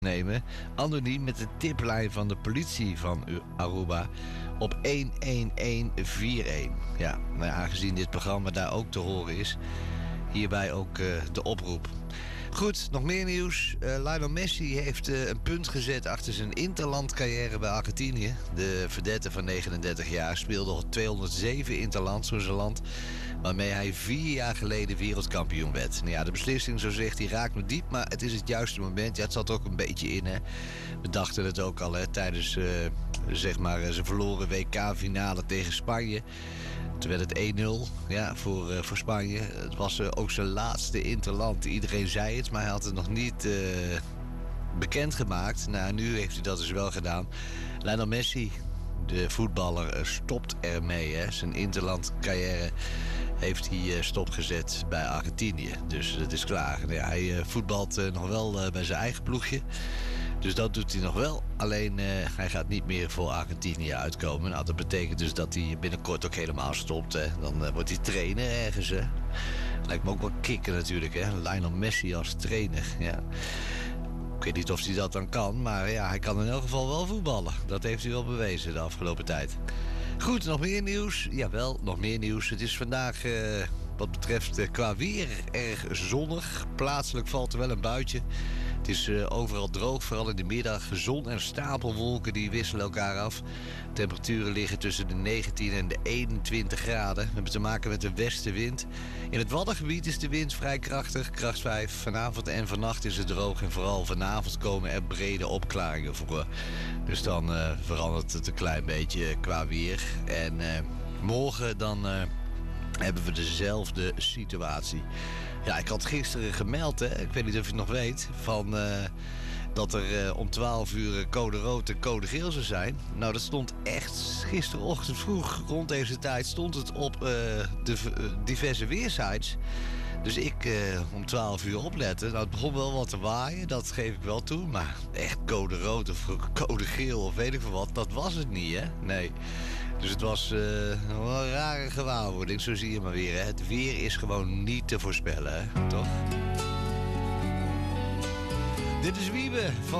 nemen. Anoniem met de tiplijn van de politie van Aruba op 11141. Ja, nou, aangezien dit programma daar ook te horen is, hierbij ook de oproep. Goed, nog meer nieuws. Lionel Messi heeft een punt gezet achter zijn interlandcarrière bij Argentinië. De verdette van 39 jaar speelde al 207 interlands voor zijn land, waarmee hij 4 jaar geleden wereldkampioen werd. Nou ja, de beslissing, zo zegt hij, raakt me diep, maar het is het juiste moment. Ja, het zat ook een beetje in, hè. We dachten het ook al, hè, tijdens zeg maar zijn verloren WK-finale tegen Spanje. Toen werd het 1-0 ja, voor Spanje. Het was ook zijn laatste interland. Iedereen zei het, maar hij had het nog niet bekendgemaakt. Nou, nu heeft hij dat dus wel gedaan. Lionel Messi, de voetballer, stopt ermee. Hè. Zijn interlandcarrière heeft hij stopgezet bij Argentinië. Dus het is klaar. Ja, hij voetbalt nog wel bij zijn eigen ploegje. Dus dat doet hij nog wel. Alleen hij gaat niet meer voor Argentinië uitkomen. Nou, dat betekent dus dat hij binnenkort ook helemaal stopt. Hè. Dan wordt hij trainer ergens. Hè. Lijkt me ook wel kicken natuurlijk. Hè. Lionel Messi als trainer. Ja. Ik weet niet of hij dat dan kan. Maar ja, hij kan in elk geval wel voetballen. Dat heeft hij wel bewezen de afgelopen tijd. Goed, nog meer nieuws? Jawel, nog meer nieuws. Het is vandaag wat betreft qua weer erg zonnig. Plaatselijk valt er wel een buitje. Het is overal droog, vooral in de middag. Zon en stapelwolken die wisselen elkaar af. Temperaturen liggen tussen de 19 en de 21 graden. We hebben te maken met de westenwind. In het Waddengebied is de wind vrij krachtig, kracht 5. Vanavond en vannacht is het droog en vooral vanavond komen er brede opklaringen voor. Dus dan verandert het een klein beetje qua weer. En morgen dan hebben we dezelfde situatie. Ja, ik had gisteren gemeld, hè, ik weet niet of je het nog weet, van dat er om 12 uur code rood en code geel zou zijn. Nou, dat stond echt gisterochtend vroeg, rond deze tijd, stond het op de diverse weersites. Dus ik om 12 uur opletten. Nou, het begon wel wat te waaien, dat geef ik wel toe. Maar echt code rood of code geel of weet ik veel wat, dat was het niet, hè? Nee. Dus het was wel een rare gewaarwording, zo zie je maar weer. Hè? Het weer is gewoon niet te voorspellen, hè? Toch? Dit is Wiebe van